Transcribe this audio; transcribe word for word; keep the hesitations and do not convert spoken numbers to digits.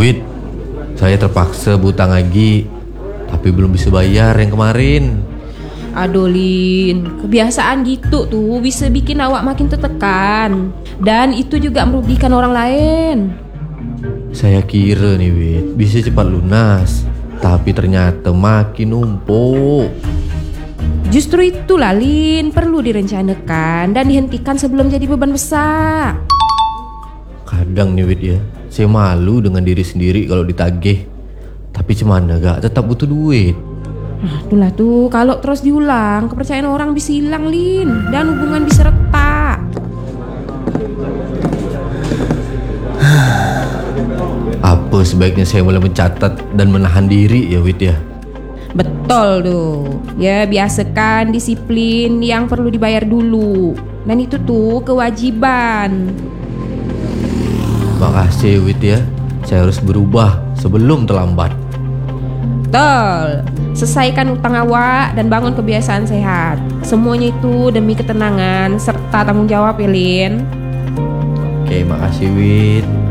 Wit, saya terpaksa butang lagi, tapi belum bisa bayar yang kemarin. Aduh Lin, kebiasaan gitu tuh bisa bikin awak makin tertekan. Dan itu juga merugikan orang lain. Saya kira nih Wit, bisa cepat lunas, tapi ternyata makin numpuk. Justru itulah Lin, perlu direncanakan dan dihentikan sebelum jadi beban besar. Kadang nih Wit ya, saya malu dengan diri sendiri kalau ditagih. Tapi cuman gak tetap butuh duit. Nah, itulah tuh, kalau terus diulang, kepercayaan orang bisa hilang, Lin, dan hubungan bisa retak. Apa sebaiknya saya mulai mencatat dan menahan diri ya Wit ya? Betul tuh. Ya, biasakan disiplin yang perlu dibayar dulu. Dan itu tuh kewajiban. Makasih Wit ya, saya harus berubah sebelum terlambat. Betul. Selesaikan utang awak dan bangun kebiasaan sehat. Semuanya itu demi ketenangan serta tanggung jawab ya, Lin. Oke, makasih Wit.